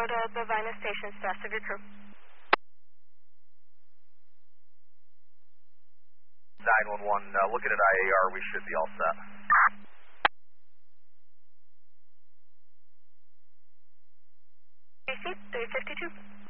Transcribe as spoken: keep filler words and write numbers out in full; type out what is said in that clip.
to Bovina Station, rest of your crew. nine one one, uh, looking at I A R, we should be all set. three fifty-two.